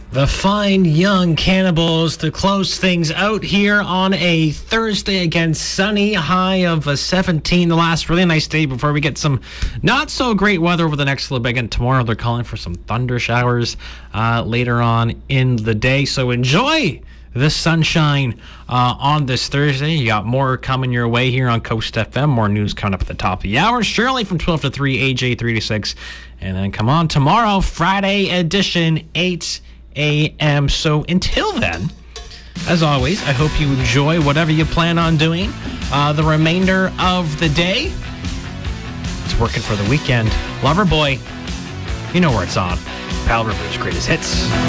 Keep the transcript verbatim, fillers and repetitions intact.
The fine young Cannibals to close things out here on a Thursday again. Sunny, high of a seventeen. The last really nice day before we get some not so great weather over the next little bit. Again, tomorrow they're calling for some thunder showers uh, later on in the day. So enjoy the sunshine uh, on this Thursday. You got more coming your way here on Coast F M. More news coming up at the top of the hour. Shirley from twelve to three, A J three to six. And then come on tomorrow, Friday edition, eight a.m. So until then, as always, I hope you enjoy whatever you plan on doing uh, the remainder of the day. It's working for the weekend. Loverboy, you know where it's on. Pal Rivers' greatest hits.